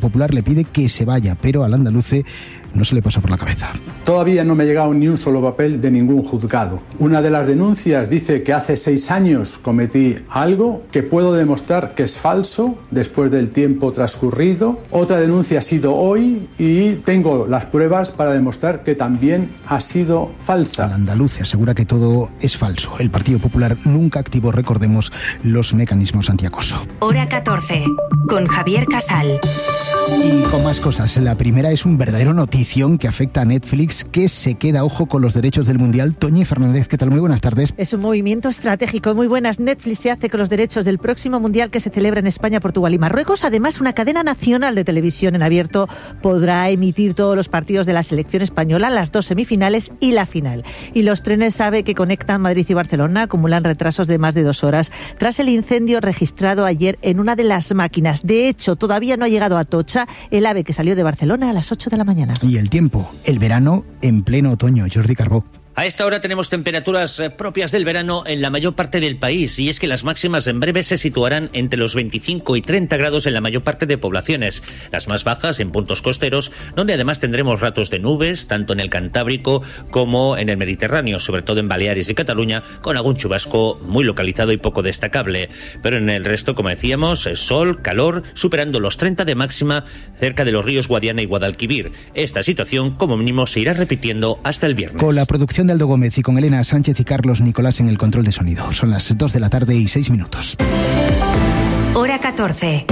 Popular le pide que se vaya, pero al andaluce no se le pasa por la cabeza. Todavía no me ha llegado ni un solo papel de ningún juzgado. Una de las denuncias dice que hace 6 años cometí algo que puedo demostrar que es falso después del tiempo transcurrido. Otra denuncia ha sido hoy y tengo las pruebas para demostrar que también ha sido falsa. El andaluz asegura que todo es falso. El Partido Popular nunca activó, recordemos, los mecanismos antiacoso. Hora 14, con Javier Casal. Y con más cosas. La primera es un verdadero notición que afecta a Netflix, que se queda, ojo, con los derechos del Mundial. Toñi Fernández, ¿qué tal? Muy buenas tardes. Es un movimiento estratégico. Muy buenas. Netflix se hace con los derechos del próximo Mundial que se celebra en España, Portugal y Marruecos. Además, una cadena nacional de televisión en abierto podrá emitir todos los partidos de la selección española, las 2 semifinales y la final. Y los trenes AVE que conectan Madrid y Barcelona acumulan retrasos de más de 2 horas tras el incendio registrado ayer en una de las máquinas. De hecho, todavía no ha llegado a Atocha el AVE que salió de Barcelona a las 8 de la mañana. Y el tiempo, el verano en pleno otoño. Jordi Carbó. A esta hora tenemos temperaturas propias del verano en la mayor parte del país, y es que las máximas en breve se situarán entre los 25 y 30 grados en la mayor parte de poblaciones. Las más bajas en puntos costeros, donde además tendremos ratos de nubes, tanto en el Cantábrico como en el Mediterráneo, sobre todo en Baleares y Cataluña, con algún chubasco muy localizado y poco destacable. Pero en el resto, como decíamos, sol, calor, superando los 30 de máxima cerca de los ríos Guadiana y Guadalquivir. Esta situación, como mínimo, se irá repitiendo hasta el viernes. Con la producción de Aldo Gómez y con Elena Sánchez y Carlos Nicolás en el control de sonido. Son las 2 de la tarde y 6 minutos. Hora 14.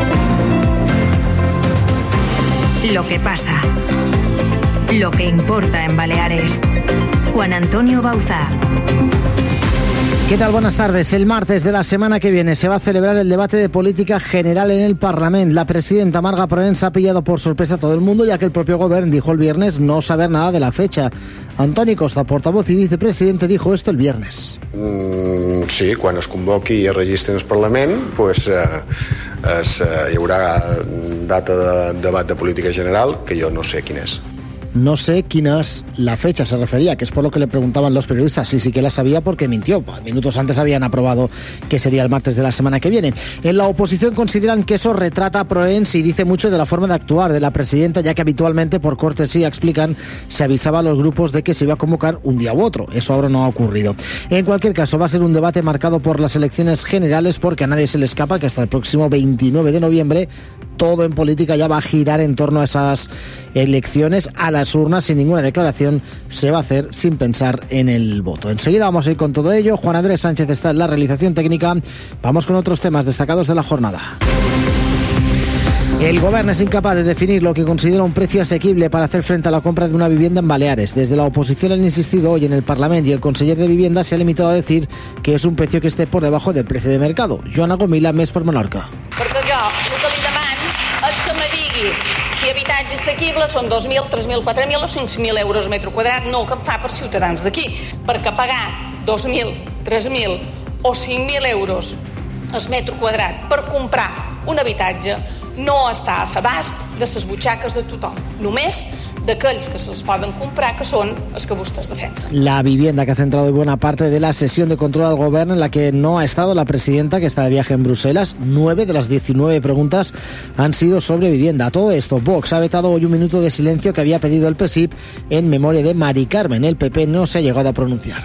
Lo que pasa. Lo que importa en Baleares. Juan Antonio Bauzá. ¿Qué tal? Buenas tardes. El martes de la semana que viene se va a celebrar el debate de política general en el Parlamento. La presidenta Marga Proens ha pillado por sorpresa a todo el mundo, ya que el propio Govern dijo el viernes no saber nada de la fecha. Antoni Costa, portavoz y vicepresidente, dijo esto el viernes. Sí, quan es convoqui i es registri en el Parlament, pues, hi haurà data de debat de política general, que jo no sé quin és. No sé quién es la fecha, se refería, que es por lo que le preguntaban los periodistas. Sí que la sabía porque mintió. Minutos antes habían aprobado que sería el martes de la semana que viene. En la oposición consideran que eso retrata a Proens y dice mucho de la forma de actuar de la presidenta, ya que habitualmente, por cortesía, explican, se avisaba a los grupos de que se iba a convocar un día u otro. Eso ahora no ha ocurrido. En cualquier caso, va a ser un debate marcado por las elecciones generales, porque a nadie se le escapa que hasta el próximo 29 de noviembre todo en política ya va a girar en torno a esas elecciones, a las urnas, sin ninguna declaración. Se va a hacer sin pensar en el voto. Enseguida vamos a ir con todo ello. Juan Andrés Sánchez está en la realización técnica. Vamos con otros temas destacados de la jornada. El Govern es incapaz de definir lo que considera un precio asequible para hacer frente a la compra de una vivienda en Baleares. Desde la oposición han insistido hoy en el Parlamento y el conseller de Vivienda se ha limitado a decir que es un precio que esté por debajo del precio de mercado. Joana Gomila, Més per Menorca. Perquè jo el que li demano és que me digui si habitatge assequible són 2.000, 3.000, 4.000 o 5.000 euros metre quadrat, no el que em fa per ciutadans d'aquí. Perquè pagar 2.000, 3.000 o 5.000 euros el metre quadrat per comprar un habitatge no està a l'abast de les butxaques de tothom, només d'aquells que se'ls poden comprar, que són els que vostès defensen. La vivienda que ha centrado buena parte de la sesión de control al gobierno, en la que no ha estado la presidenta, que está de viaje en Bruselas. 9 de las 19 preguntas han sido sobre vivienda. A todo esto, Vox ha vetado hoy un minuto de silencio que había pedido el PSIP en memoria de Mari Carmen. El PP no se ha llegado a pronunciar.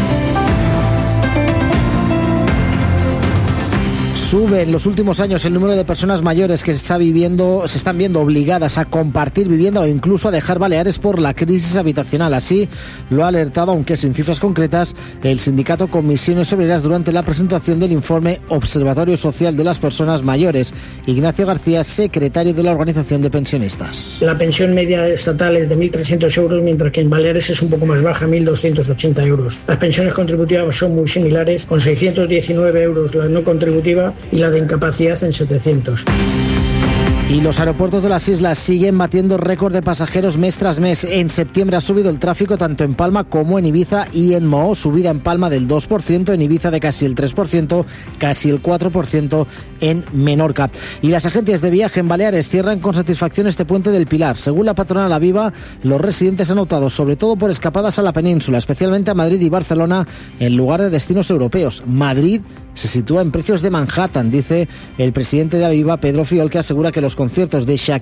Sube en los últimos años el número de personas mayores que se están viendo obligadas a compartir vivienda o incluso a dejar Baleares por la crisis habitacional. Así lo ha alertado, aunque sin cifras concretas, el sindicato Comisiones Obreras durante la presentación del informe Observatorio Social de las Personas Mayores. Ignacio García, secretario de la Organización de Pensionistas. La pensión media estatal es de 1.300 euros, mientras que en Baleares es un poco más baja, 1.280 euros. Las pensiones contributivas son muy similares, con 619 euros la no contributiva y la de incapacidad en 700. Y los aeropuertos de las islas siguen batiendo récord de pasajeros mes tras mes. En septiembre ha subido el tráfico tanto en Palma como en Ibiza y en Moó. Subida en Palma del 2%, en Ibiza de casi el 3%, casi el 4% en Menorca. Y las agencias de viaje en Baleares cierran con satisfacción este puente del Pilar. Según la patronal Aviva, los residentes han optado sobre todo por escapadas a la península, especialmente a Madrid y Barcelona, en lugar de destinos europeos. Madrid se sitúa en precios de Manhattan, dice el presidente de Aviva, Pedro Fiol, que asegura que los conciertos de Shakira